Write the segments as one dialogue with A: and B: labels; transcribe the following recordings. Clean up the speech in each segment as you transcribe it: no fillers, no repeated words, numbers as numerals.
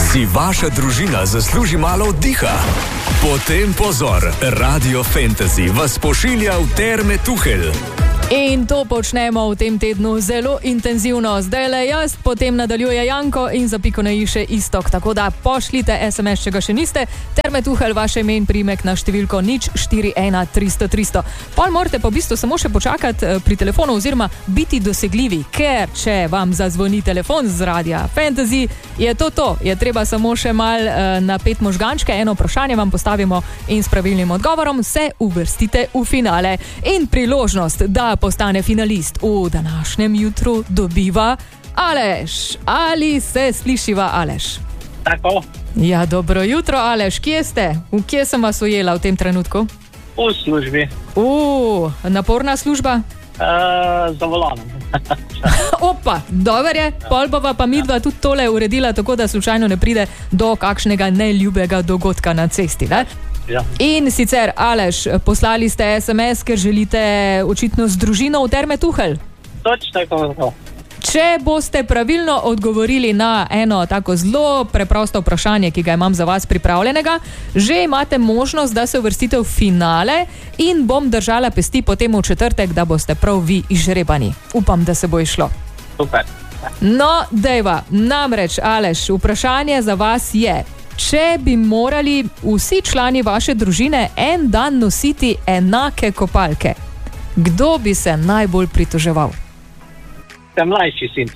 A: Si vaša družina zasluži malo oddiha? Potem pozor, Radio Fantasy vas pošilja v Terme Tuhelj.
B: In to počnemo v tem tednu zelo intenzivno. Zdajle jaz, potem nadaljuje Janko in za piko na i še Istok. Tako da pošljite SMS, če ga še niste. Terme Tuhelj, vaše ime in priimek na številko 041 300 300. Pol morate pa v bistvu samo še počakati pri telefonu oziroma biti dosegljivi, ker če vam zazvoni telefon z Radia Fantasy, je to. Je treba samo še mal napet možgančke, eno vprašanje vam postavimo in s pravilnim odgovorom se uvrstite v finale. In priložnost, da postane finalist v današnjem jutru dobiva Aleš. Ali se slišiva, Aleš?
C: Tako.
B: Ja, dobro jutro, Aleš. Kje ste? Kje sem vas ujela v tem trenutku?
C: V službi.
B: Naporna služba?
C: Za volanom.
B: Opa, dober je. Pol bova pa midva tudi tole uredila, tako da slučajno ne pride do kakšnega neljubega dogodka na cesti, ne?
C: Ja.
B: In sicer, Aleš, poslali ste SMS, ker želite očitno z družino v Terme Tuhelj.
C: Točno tako.
B: Če boste pravilno odgovorili na eno tako zelo preprosto vprašanje, ki ga imam za vas pripravljenega, že imate možnost, da se uvrstite v finale in bom držala pesti potem v četrtek, da boste prav vi izžrebani. Upam, da se bo išlo.
C: Super.
B: No, dejva, namreč, Aleš, vprašanje za vas je: če bi morali vsi člani vaše družine en dan nositi enake kopalke, kdo bi se najbolj pritoževal?
C: Ta mlajši sin.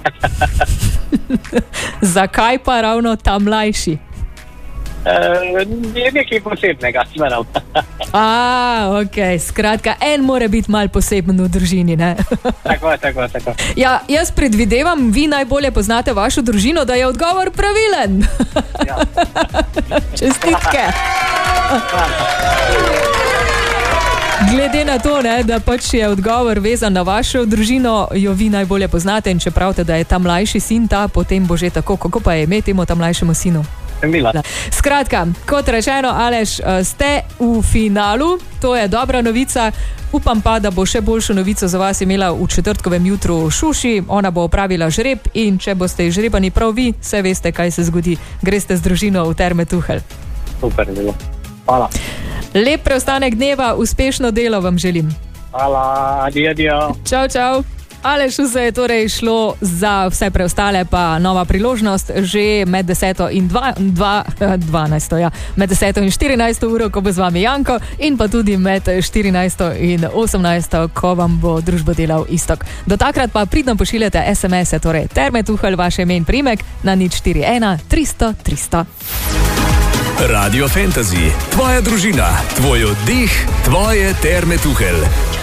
B: Zakaj pa ravno ta mlajši?
C: Je nekaj posebnega, smeram.
B: Okej, skratka, en mora biti mal poseben v družini, ne?
C: Tako.
B: Ja, jaz predvidevam, vi najbolje poznate vašo družino, da je odgovor pravilen.
C: Ja.
B: Čestitke. Glede na to, ne, da pač je odgovor vezan na vašo družino, jo vi najbolje poznate, in če pravite, da je ta mlajši sin ta, potem bo že tako. Kako pa je ime temu ta mlajšemu sinu?
C: Mila.
B: Skratka, kot rečeno, Aleš, ste v finalu, to je dobra novica. Upam pa, da bo še boljšo novico za vas imela v četrtkovem jutru Šuši. Ona bo opravila žreb in če boste izžrebani prav vi, se veste, kaj se zgodi. Greste z družino v Terme Tuhelj.
C: Super, zelo. Hvala.
B: Lep preostanek dneva, uspešno delo vam želim.
C: Hvala, adijo.
B: Čau. Alešu se je torej šlo za vse preostale pa nova priložnost že med 10 in 12, ja, med 10 in 14 uro, ko bo z vami Janko, in pa tudi med 14 in 18, ko vam bo družbo delal Istok. Do takrat pa pridno pošiljate SMS-e, torej Terme Tuhelj, vaše ime in priimek na 041 300 300.
A: Radio Fantasy, tvoja družina, tvoj oddih, tvoje Terme Tuhelj.